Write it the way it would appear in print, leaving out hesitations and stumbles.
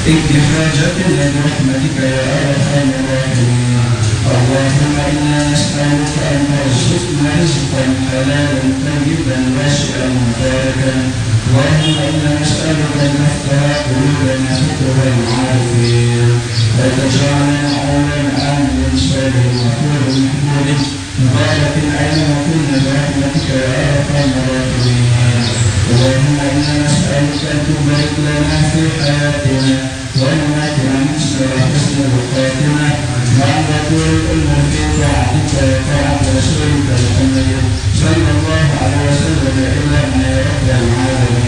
اقض حاجتنا برحمتك يا أرحم الراحمين. اللهم إنا نسألك أن ترزقنا رزقا حلالا طيبا واسعا مباركا. اللهم إنا نسألك أن تفتح قلوبنا فقه العارفين، وتجعلنا عونا آمنا سالما غفورا محمودا مبارك أينما كنا برحمتك يا أرحم الراحمين. اللهم إنا نسألك أن تبارك لنا في حياتنا ومماتنا حسن وحسن الخاتمة، وأن تكون الأمة في طاعتك وطاعة رسولك محمد صلى الله عليه وسلم إلا أن يا رب العالمين.